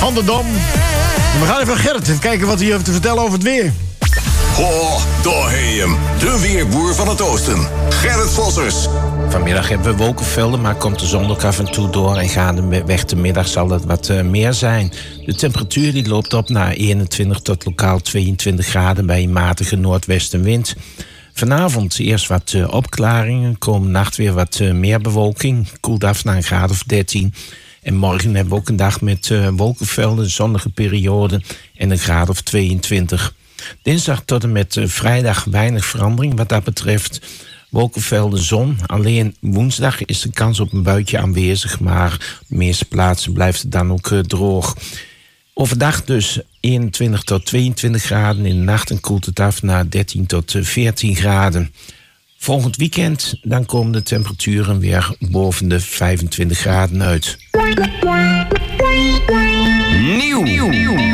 van der Dam. En we gaan even naar Gerrit en kijken wat hij heeft te vertellen over het weer. Ho, daar heet hem. De weerboer van het oosten. Gerrit Vossers. Vanmiddag hebben we wolkenvelden, maar komt de zon ook af en toe door. En gaandeweg de middag zal het wat meer zijn. De temperatuur die loopt op naar 21 tot lokaal 22 graden bij een matige noordwestenwind. Vanavond eerst wat opklaringen. Komende nacht weer wat meer bewolking. Koelt af naar een graad of 13. En morgen hebben we ook een dag met wolkenvelden, zonnige perioden en een graad of 22. Dinsdag tot en met vrijdag weinig verandering wat dat betreft. Wolkenvelden, zon. Alleen woensdag is de kans op een buitje aanwezig, maar op de meeste plaatsen blijft het dan ook droog. Overdag dus 21 tot 22 graden. In de nacht koelt het af naar 13 tot 14 graden. Volgend weekend dan komen de temperaturen weer boven de 25 graden uit. Nieuw.